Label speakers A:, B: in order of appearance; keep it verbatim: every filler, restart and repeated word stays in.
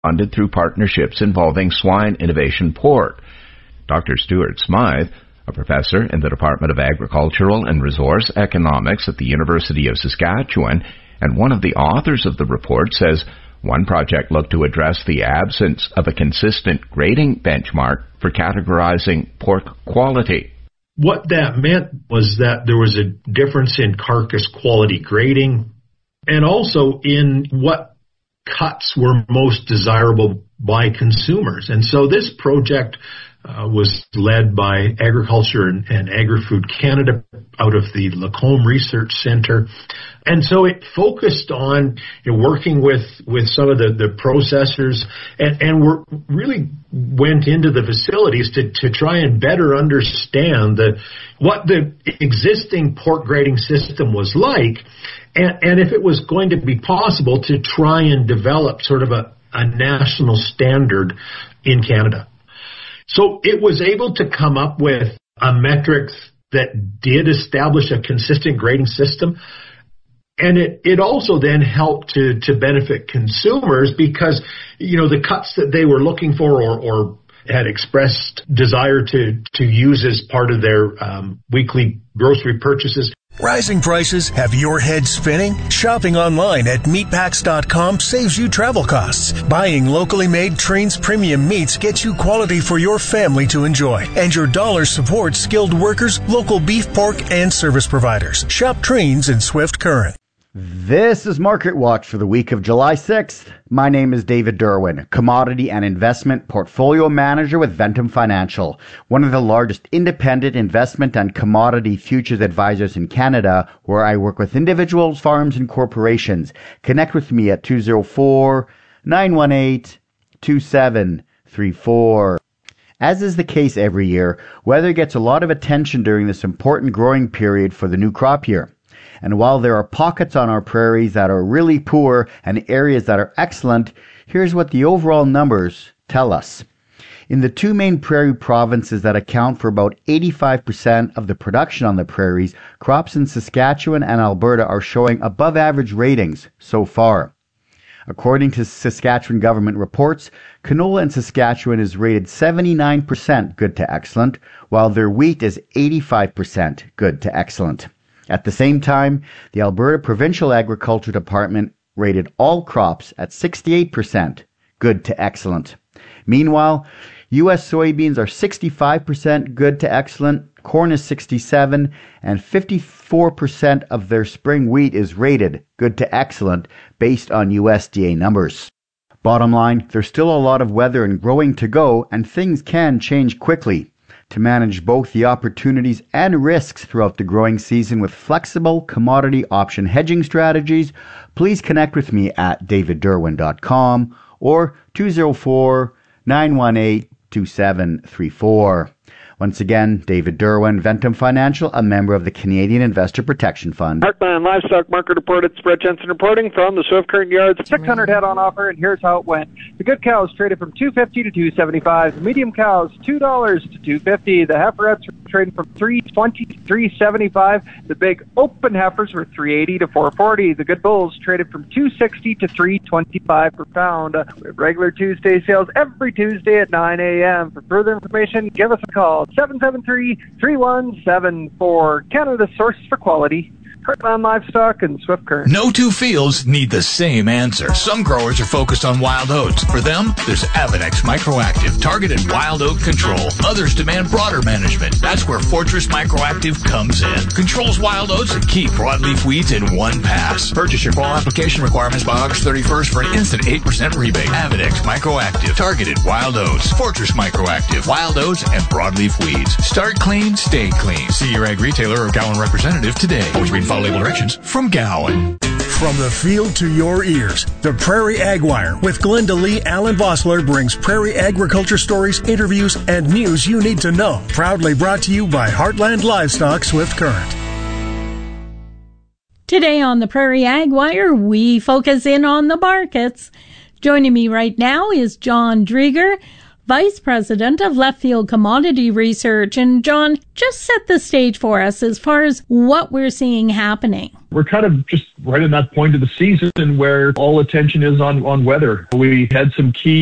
A: funded through partnerships involving swine innovation port. Doctor Stuart Smythe, a professor in the Department of Agricultural and Resource Economics at the University of Saskatchewan and one of the authors of the report, says one project looked to address the absence of a consistent grading benchmark for categorizing pork quality.
B: What that meant was that there was a difference in carcass quality grading and also in what cuts were most desirable by consumers. And so this project uh, was led by Agriculture and, and Agri-Food Canada out of the Lacombe Research Centre. And so it focused on, you know, working with, with some of the, the processors and, and we're, really went into the facilities to, to try and better understand the, what the existing pork grading system was like and, and if it was going to be possible to try and develop sort of a, a national standard in Canada. So it was able to come up with a metric that did establish a consistent grading system. And it, it also then helped to, to benefit consumers because, you know, the cuts that they were looking for or, or had expressed desire to, to use as part of their um, weekly grocery purchases.
C: Rising prices have your head spinning? Shopping online at meat packs dot com saves you travel costs. Buying locally made Trains premium meats gets you quality for your family to enjoy. And your dollar supports skilled workers, local beef, pork, and service providers. Shop Trains in Swift Current.
D: This is Market Watch for the week of July sixth. My name is David Derwin, Commodity and Investment Portfolio Manager with Ventum Financial, one of the largest independent investment and commodity futures advisors in Canada, where I work with individuals, farms, and corporations. Connect with me at two oh four, nine one eight, two seven three four. As is the case every year, weather gets a lot of attention during this important growing period for the new crop year. And while there are pockets on our prairies that are really poor and areas that are excellent, here's what the overall numbers tell us. In the two main prairie provinces that account for about eighty-five percent of the production on the prairies, crops in Saskatchewan and Alberta are showing above average ratings so far. According to Saskatchewan government reports, canola in Saskatchewan is rated seventy-nine percent good to excellent, while their wheat is eighty-five percent good to excellent. At the same time, the Alberta Provincial Agriculture Department rated all crops at sixty-eight percent good to excellent. Meanwhile, U S soybeans are sixty-five percent good to excellent, corn is sixty-seven, and fifty-four percent of their spring wheat is rated good to excellent based on U S D A numbers. Bottom line, there's still a lot of weather and growing to go, and things can change quickly. To manage both the opportunities and risks throughout the growing season with flexible commodity option hedging strategies, please connect with me at david derwin dot com or two oh four, nine one eight, two seven three four. Once again, David Derwin, Ventum Financial, a member of the Canadian Investor Protection Fund.
E: Heartland Livestock Market Report, it's Brett Jensen reporting from the Swift Current Yards. six hundred head on offer, and here's how it went. The good cows traded from two fifty to two seventy-five. The medium cows, two dollars to two fifty. The heiferettes traded from three twenty to three seventy-five. The big open heifers were three eighty to four forty. The good bulls traded from two sixty to three twenty-five per pound. We have regular Tuesday sales every Tuesday at nine a.m. For further information, give us a call. seven seven three, three one seven four. Canada's source for quality. Heartland Livestock and Swift Current.
F: No two fields need the same answer. Some growers are focused on wild oats. For them, there's Avenex Microactive, targeted wild oat control. Others demand broader management. That's where Fortress Microactive comes in. Controls wild oats and key broadleaf weeds in one pass. Purchase your fall application requirements by August thirty-first for an instant eight percent rebate. Avenex Microactive, targeted wild oats. Fortress Microactive, wild oats and broadleaf weeds. Start clean, stay clean. See your ag retailer or Gowan representative today. Always read follow label directions from Gowan.
C: From the field to your ears, the Prairie Ag Wire with Glenda Lee Allen Vossler brings prairie agriculture stories, interviews, and news you need to know. Proudly brought to you by Heartland Livestock Swift Current.
G: Today on the Prairie Ag Wire, we focus in on the markets. Joining me right now is John Drieger, Vice President of Left Field Commodity Research. And John, just set the stage for us as far as what we're seeing happening.
H: We're kind of just right in that point of the season where all attention is on, on weather. We had some key